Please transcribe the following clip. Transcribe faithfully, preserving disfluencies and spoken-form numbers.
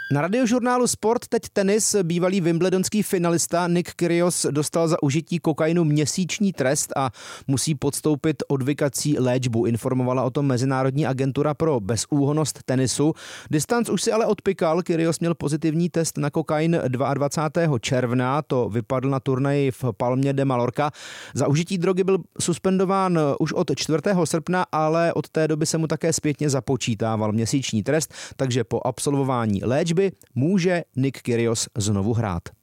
Na Radiožurnálu Sport teď tenis. Bývalý wimbledonský finalista Nick Kyrgios dostal za užití kokainu měsíční trest a musí podstoupit odvykací léčbu. Informovala o tom Mezinárodní agentura pro bezúhonnost tenisu. Distanc už si ale odpykal. Kyrgios měl pozitivní test na kokain dvacátého druhého června. To vypadl na turnaji v Palmě de Mallorca. Za užití drogy byl suspendován už od čtvrtého srpna, ale od té doby se mu také zpětně započítával měsíční trest, takže po absolvování léčby může Nick Kyrgios znovu hrát.